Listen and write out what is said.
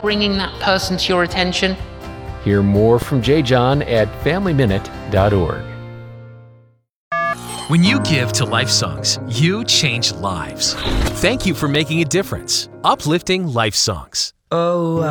bringing that person to your attention. Hear more from J. John at FamilyMinute.org. When you give to Life Songs, you change lives. Thank you for making a difference. Uplifting Life Songs. Oh,